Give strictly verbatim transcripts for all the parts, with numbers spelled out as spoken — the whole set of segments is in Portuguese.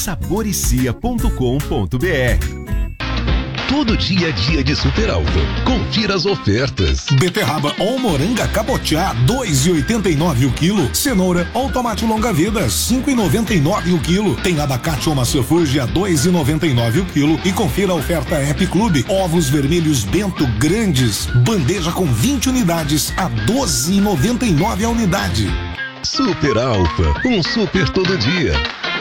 saboricia ponto com ponto br. Todo dia é dia de Super Alfa. Confira as ofertas. Beterraba ou moranga cabotiá, dois e oitenta e nove o quilo. Cenoura ou tomate longa-vida, cinco e noventa e nove o quilo. Tem abacate ou maçã fuji a dois e noventa e nove o quilo. E confira a oferta App Clube. Ovos vermelhos Bento grandes. Bandeja com vinte unidades a doze e noventa e nove a unidade. Super Alfa, um super todo dia.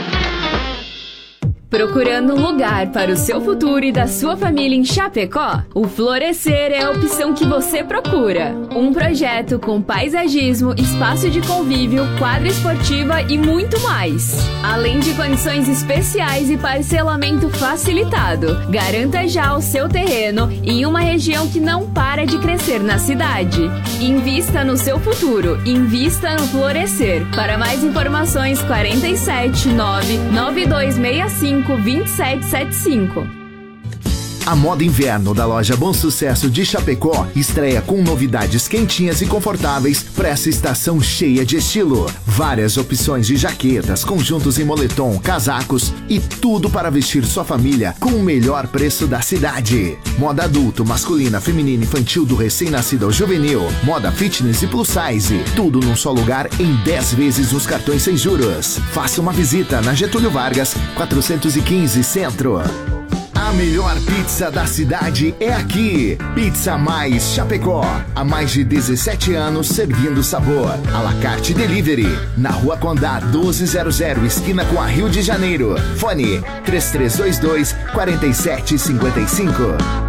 Procurando um lugar para o seu futuro e da sua família em Chapecó? O Florescer é a opção que você procura. Um projeto com paisagismo, espaço de convívio, quadra esportiva e muito mais. Além de condições especiais e parcelamento facilitado. Garanta já o seu terreno em uma região que não para de crescer na cidade. Invista no seu futuro. Invista no Florescer. Para mais informações, quarenta e sete, nove nove dois seis cinco vinte e sete setenta e cinco. A moda inverno da loja Bom Sucesso de Chapecó estreia com novidades quentinhas e confortáveis para essa estação cheia de estilo. Várias opções de jaquetas, conjuntos em moletom, casacos e tudo para vestir sua família com o melhor preço da cidade. Moda adulto, masculina, feminina, infantil, do recém-nascido ao juvenil. Moda fitness e plus size. Tudo num só lugar em dez vezes nos cartões sem juros. Faça uma visita na Getúlio Vargas, quatrocentos e quinze Centro. A melhor pizza da cidade é aqui. Pizza Mais Chapecó. Há mais de dezessete anos servindo sabor. À la carte delivery. Na Rua Condá doze zero zero, esquina com a Rio de Janeiro. Fone três três dois dois, quatro sete cinco cinco.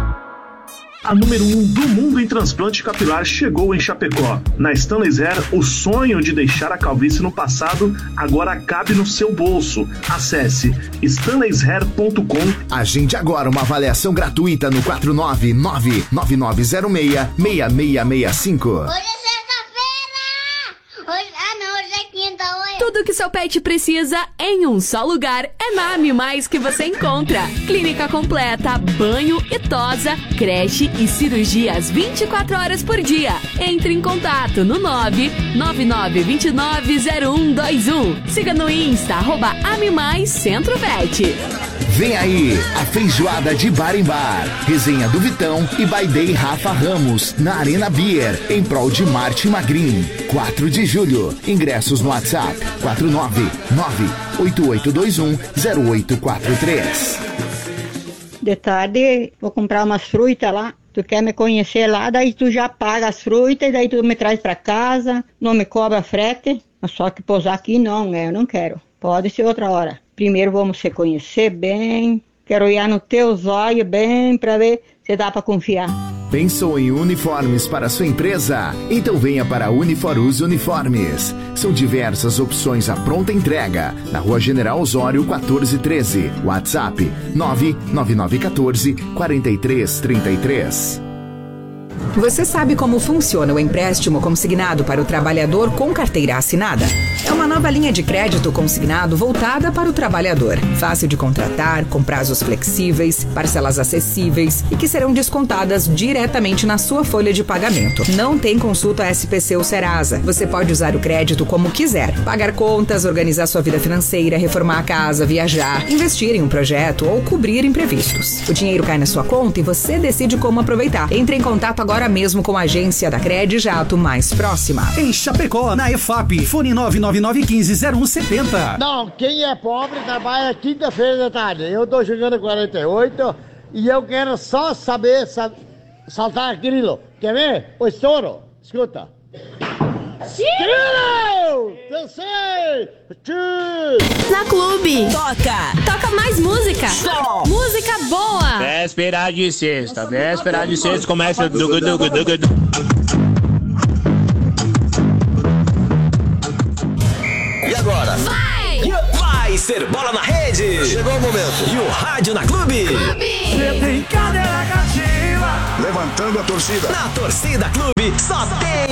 A número um do mundo em transplante capilar chegou em Chapecó. Na Stanley's Hair, o sonho de deixar a calvície no passado agora cabe no seu bolso. Acesse stanleys hair ponto com. Agende agora uma avaliação gratuita no quatro nove nove, nove nove zero seis, seis seis seis cinco. Hoje é sexta-feira! Hoje... Ah, não, hoje é quinta, hoje... Tudo que seu pet precisa em um só lugar é na Amimais que você encontra. Clínica completa, banho e tosa, creche e cirurgias vinte e quatro horas por dia. Entre em contato no nove nove nove dois nove zero um dois um. Siga no Insta, arroba Amimais Centro Vet. Vem aí, a feijoada de bar em bar. Resenha do Vitão e By Day Rafa Ramos, na Arena Beer, em prol de Marte Magrin. quatro de julho. Ingressos no WhatsApp quatro nove nove, oito oito dois um, zero oito quatro três. De tarde, vou comprar umas frutas lá. Tu quer me conhecer lá, daí tu já paga as frutas, daí tu me traz pra casa, não me cobra frete. Só que pousar aqui não, né? Eu não quero. Pode ser outra hora. Primeiro vamos se conhecer bem. Quero olhar no teus olhos bem pra ver se dá pra confiar. Pensou em uniformes para sua empresa? Então venha para a Uniforus Uniformes. São diversas opções à pronta entrega. Na Rua General Osório quatorze treze. WhatsApp nove nove nove um quatro, quatro três três três. Você sabe como funciona o empréstimo consignado para o trabalhador com carteira assinada? É uma nova linha de crédito consignado voltada para o trabalhador. Fácil de contratar, com prazos flexíveis, parcelas acessíveis e que serão descontadas diretamente na sua folha de pagamento. Não tem consulta S P C ou Serasa. Você pode usar o crédito como quiser. Pagar contas, organizar sua vida financeira, reformar a casa, viajar, investir em um projeto ou cobrir imprevistos. O dinheiro cai na sua conta e você decide como aproveitar. Entre em contato agora mesmo com a agência da Credi Jato mais próxima. Em Chapecó, na E F A P, fone nove nove nove um cinco zero um sete zero. Não, quem é pobre trabalha quinta-feira da tarde. Eu tô jogando quarenta e oito e eu quero só saber sa- saltar grilo. Quer ver? O estouro. Escuta. Grilo! Dancei! Na Clube. Toca. Toca mais música. Som. Música boa. Véspera de sexta, véspera de sexta, começa do dugu dugu dugu. E agora? Vai! Vai ser bola na rede! Chegou o momento. E o rádio na Clube. Você tem cadeira cativa. Levantando a torcida. Na Torcida Clube só tem